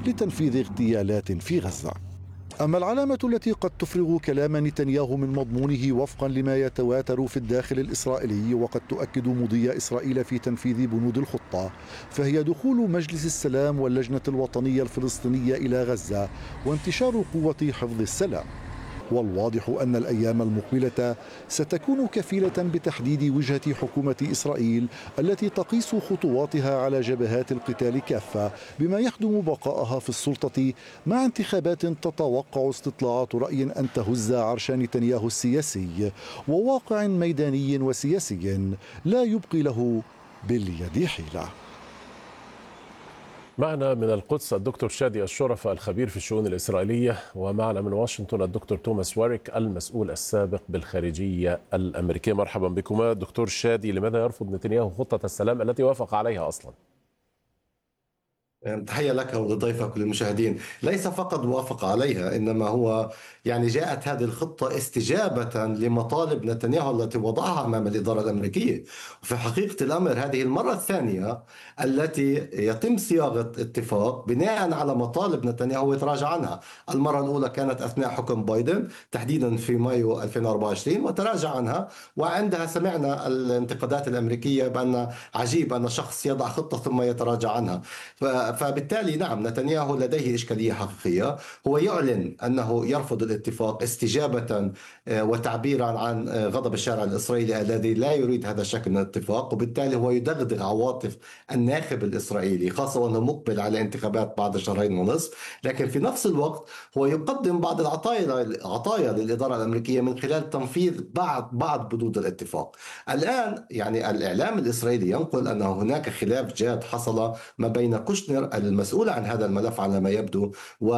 لتنفيذ اغتيالات في غزة. أما العلامة التي قد تفرغ كلام نتنياهو من مضمونه وفقا لما يتواتر في الداخل الإسرائيلي وقد تؤكد مضي إسرائيل في تنفيذ بنود الخطة، فهي دخول مجلس السلام واللجنة الوطنية الفلسطينية إلى غزة وانتشار قوة حفظ السلام. والواضح أن الأيام المقبلة ستكون كفيلة بتحديد وجهة حكومة إسرائيل التي تقيس خطواتها على جبهات القتال كافة بما يخدم بقائها في السلطة، مع انتخابات تتوقع استطلاعات رأي أن تهز عرش نتنياهو السياسي، وواقع ميداني وسياسي لا يبقي له باليد حيلة. معنا من القدس الدكتور شادي الشرفة الخبير في الشؤون الإسرائيلية، ومعنا من واشنطن الدكتور توماس واريك المسؤول السابق بالخارجية الأمريكية. مرحبا بكما دكتور شادي. لماذا يرفض نتنياهو خطة السلام التي وافق عليها أصلا؟ تحية لك ولضيفك وللمشاهدين. ليس فقط وافق عليها، إنما هو جاءت هذه الخطة استجابة لمطالب نتنياهو التي وضعها أمام الإدارة الأمريكية. وفي حقيقة الأمر هذه المرة الثانية التي يتم صياغة اتفاق بناء على مطالب نتنياهو ويتراجع عنها. المرة الأولى كانت أثناء حكم بايدن تحديدا في مايو 2024 وتراجع عنها، وعندها سمعنا الانتقادات الأمريكية بأن عجيب أن شخص يضع خطة ثم يتراجع عنها. فبالتالي نعم، نتنياهو لديه إشكالية حقيقية. هو يعلن أنه يرفض الاتفاق استجابة وتعبيرا عن غضب الشارع الإسرائيلي الذي لا يريد هذا الشكل من الاتفاق، وبالتالي هو يدغدغ عواطف الناخب الإسرائيلي، خاصة وأنه مقبل على انتخابات بعد شهرين ونصف. لكن في نفس الوقت هو يقدم بعض العطايا للإدارة الأمريكية من خلال تنفيذ بعض بنود الاتفاق. الآن الإعلام الإسرائيلي ينقل أن هناك خلاف جاد حصل ما بين كوشنر المسؤول عن هذا الملف على ما يبدو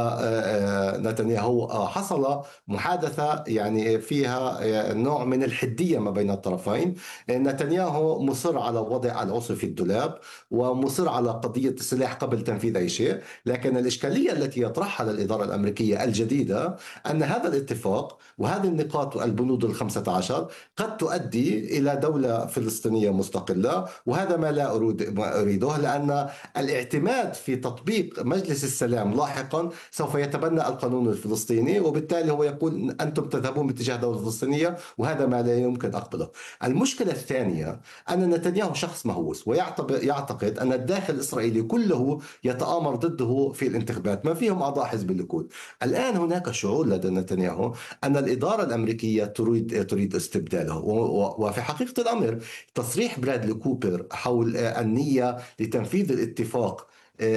ونتنياهو. حصل محادثة فيها نوع من الحدية ما بين الطرفين. نتنياهو مصر على وضع العصي في الدولاب ومصر على قضية السلاح قبل تنفيذ أي شيء. لكن الإشكالية التي يطرحها الإدارة الأمريكية الجديدة أن هذا الاتفاق وهذه النقاط والبنود 15 قد تؤدي إلى دولة فلسطينية مستقلة، وهذا ما لا أريده، لأن الاعتماد في تطبيق مجلس السلام لاحقا سوف يتبنى القانون الفلسطيني، وبالتالي هو يقول أنتم تذهبون باتجاه دولة فلسطينية، وهذا ما لا يمكن أقبله. المشكلة الثانية أن نتنياهو شخص مهووس ويعتقد أن الداخل الإسرائيلي كله يتآمر ضده في الانتخابات، ما فيهم أعضاء حزب الليكود. الآن هناك شعور لدى نتنياهو أن الإدارة الأمريكية تريد استبداله. وفي حقيقة الأمر تصريح برادلي كوبر حول النية لتنفيذ الاتفاق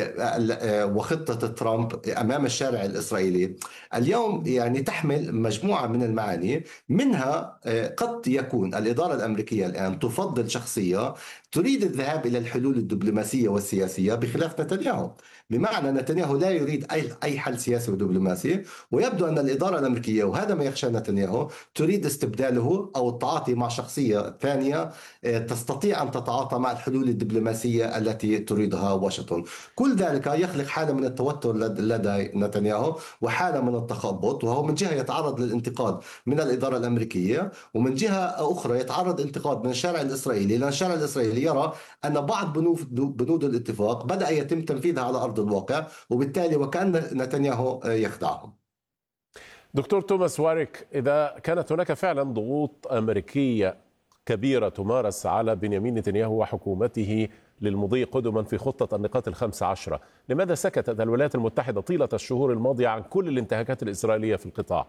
وخطة ترامب أمام الشارع الإسرائيلي اليوم تحمل مجموعة من المعاني. منها قد يكون الإدارة الأمريكية الآن تفضل شخصية تريد الذهاب إلى الحلول الدبلوماسية والسياسية بخلاف نتنياهو. بمعنى نتنياهو لا يريد أي حل سياسي ودبلوماسي، ويبدو أن الإدارة الأمريكية، وهذا ما يخشى نتنياهو، تريد استبداله أو التعاطي مع شخصية ثانية تستطيع أن تتعاطى مع الحلول الدبلوماسية التي تريدها واشنطن. كل ذلك يخلق حالة من التوتر لدى نتنياهو وحالة من التخبط، وهو من جهة يتعرض للانتقاد من الإدارة الأمريكية، ومن جهة أخرى يتعرض انتقاد من الشارع الإسرائيلي، لأن الشارع الإسرائيلي يرى أن بعض بنود الاتفاق بدأ يتم تنفيذها على أرض الواقع، وبالتالي وكأن نتنياهو يخدعهم. دكتور توماس واريك، إذا كانت هناك فعلا ضغوط أمريكية كبيرة تمارس على بنيامين نتنياهو وحكومته للمضي قدما في خطة النقاط 15، لماذا سكتت الولايات المتحدة طيلة الشهور الماضية عن كل الانتهاكات الإسرائيلية في القطاع؟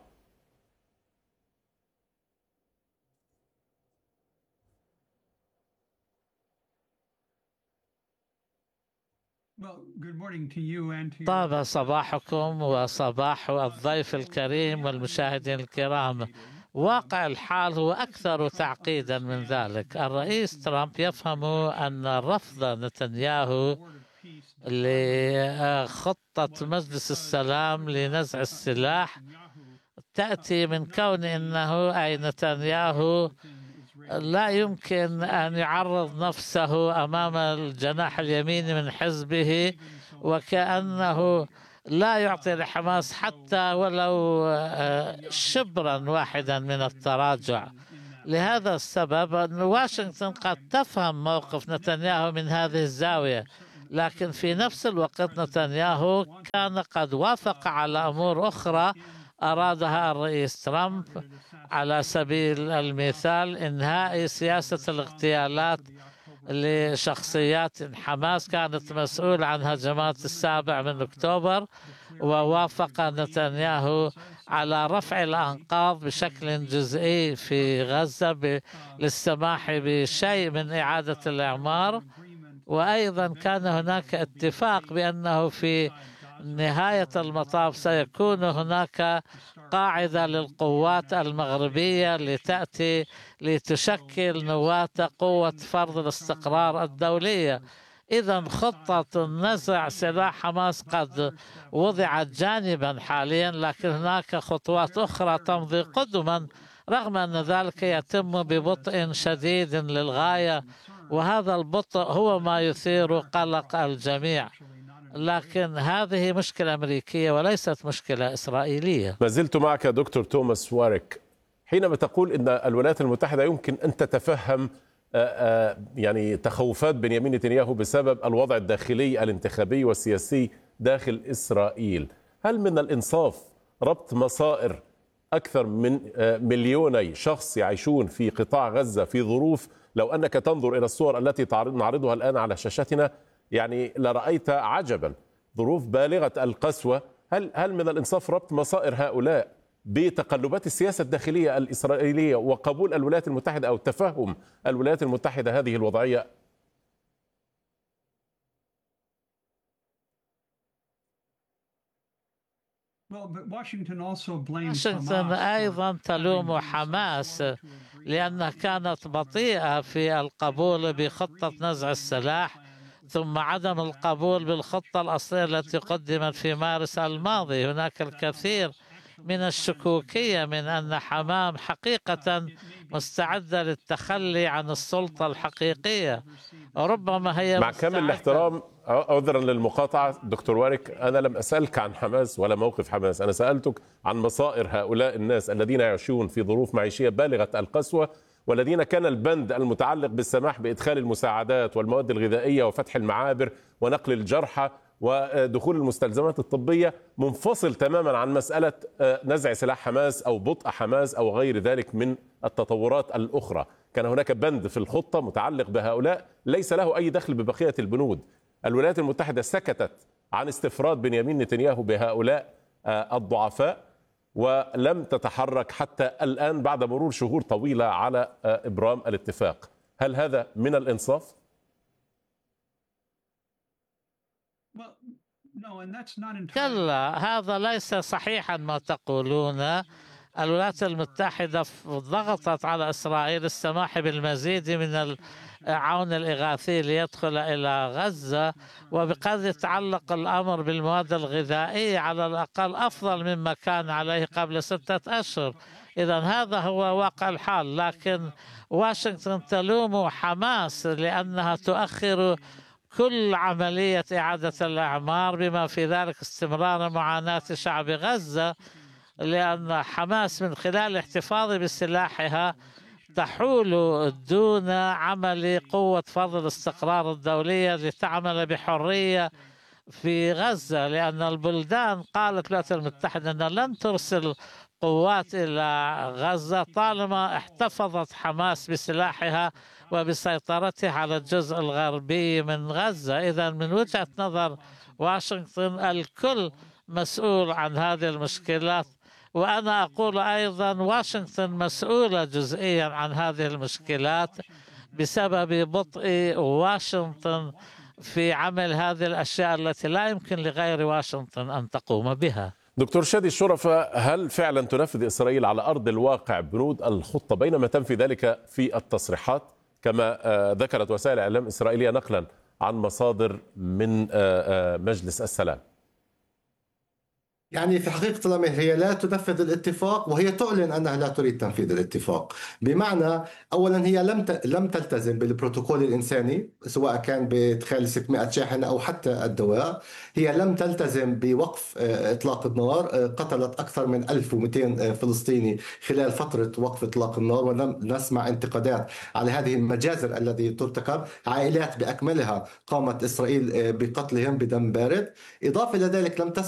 طاب صباحكم وصباح الضيف الكريم والمشاهدين الكرام. واقع الحال هو أكثر تعقيدا من ذلك. الرئيس ترامب يفهم أن رفض نتنياهو لخطة مجلس السلام لنزع السلاح تأتي من كون أنه أي نتنياهو لا يمكن أن يعرض نفسه أمام الجناح اليميني من حزبه، وكأنه لا يعطي لحماس حتى ولو شبرا واحدا من التراجع. لهذا السبب أن واشنطن قد تفهم موقف نتنياهو من هذه الزاوية، لكن في نفس الوقت نتنياهو كان قد وافق على أمور أخرى أرادها الرئيس ترامب، على سبيل المثال إنهاء سياسة الاغتيالات لشخصيات حماس كانت مسؤولة عن هجمات 7 أكتوبر، ووافق نتنياهو على رفع الأنقاض بشكل جزئي في غزة للسماح بشيء من إعادة الإعمار. وأيضا كان هناك اتفاق بأنه في نهاية المطاف سيكون هناك قاعدة للقوات المغربية لتأتي لتشكل نواة قوة فرض الاستقرار الدولية. إذا خطة نزع سلاح حماس قد وضعت جانبا حاليا، لكن هناك خطوات أخرى تمضي قدما، رغم أن ذلك يتم ببطء شديد للغاية، وهذا البطء هو ما يثير قلق الجميع. لكن هذه مشكلة أمريكية وليست مشكلة إسرائيلية. ما زلت معك دكتور توماس واريك حينما تقول أن الولايات المتحدة يمكن أن تتفهم يعني تخوفات بنيامين نتنياهو بسبب الوضع الداخلي الانتخابي والسياسي داخل إسرائيل. هل من الإنصاف ربط مصائر أكثر من 2 شخص يعيشون في قطاع غزة في ظروف، لو أنك تنظر إلى الصور التي نعرضها الآن على شاشتنا يعني لرأيت عجبا، ظروف بالغة القسوة، هل من الإنصاف ربط مصائر هؤلاء بتقلبات السياسة الداخلية الإسرائيلية وقبول الولايات المتحدة أو تفهم الولايات المتحدة هذه الوضعية؟ واشنطن أيضا تلوم حماس لأنها كانت بطيئة في القبول بخطة نزع السلاح، ثم عدم القبول بالخطة الأصلية التي قدمت في مارس الماضي. هناك الكثير من الشكوكية من أن حماس حقيقة مستعدة للتخلي عن السلطة الحقيقية، ربما هي مع كامل الاحترام عذرا للمقاطعة دكتور واريك، أنا لم أسألك عن حماس ولا موقف حماس، أنا سألتك عن مصائر هؤلاء الناس الذين يعيشون في ظروف معيشية بالغة القسوة، والذين كان البند المتعلق بالسماح بإدخال المساعدات والمواد الغذائية وفتح المعابر ونقل الجرحى ودخول المستلزمات الطبية منفصل تماما عن مسألة نزع سلاح حماس أو بطء حماس أو غير ذلك من التطورات الأخرى. كان هناك بند في الخطة متعلق بهؤلاء ليس له أي دخل ببقية البنود. الولايات المتحدة سكتت عن استفراد بنيامين نتنياهو بهؤلاء الضعفاء ولم تتحرك حتى الآن بعد مرور شهور طويلة على إبرام الاتفاق. هل هذا من الإنصاف؟ كلا، هذا ليس صحيحا ما تقولون. الولايات المتحدة ضغطت على إسرائيل السماح بالمزيد من العون الإغاثي ليدخل إلى غزة، وبقد يتعلق الأمر بالمواد الغذائية على الأقل أفضل مما كان عليه قبل 6 أشهر. إذا هذا هو واقع الحال. لكن واشنطن تلوم حماس لأنها تؤخر كل عملية إعادة الأعمار، بما في ذلك استمرار معاناة شعب غزة، لأن حماس من خلال الاحتفاظ بسلاحها تحول دون عمل قوة فرض الاستقرار الدولية لتعمل بحرية في غزة، لأن البلدان قالت الولايات المتحدة أنها لن ترسل قوات إلى غزة طالما احتفظت حماس بسلاحها وبسيطرتها على الجزء الغربي من غزة. إذا من وجهة نظر واشنطن الكل مسؤول عن هذه المشكلات، وأنا أقول أيضا واشنطن مسؤولة جزئيا عن هذه المشكلات بسبب بطء واشنطن في عمل هذه الأشياء التي لا يمكن لغير واشنطن أن تقوم بها. دكتور شادي الشرفة، هل فعلا تنفذ إسرائيل على أرض الواقع بنود الخطة بينما تنفي ذلك في التصريحات كما ذكرت وسائل الإعلام الإسرائيلية نقلا عن مصادر من مجلس السلام؟ يعني في حقيقة الأمر هي لا تنفذ الاتفاق، وهي تعلن أنها لا تريد تنفيذ الاتفاق. بمعنى أولا هي لم تلتزم بالبروتوكول الإنساني، سواء كان بإدخال 600 شاحنة أو حتى الدواء. هي لم تلتزم بوقف إطلاق النار، قتلت أكثر من 1200 فلسطيني خلال فترة وقف إطلاق النار، ولم نسمع انتقادات على هذه المجازر التي ترتكب. عائلات بأكملها قامت إسرائيل بقتلهم بدم بارد. إضافة إلى ذلك لم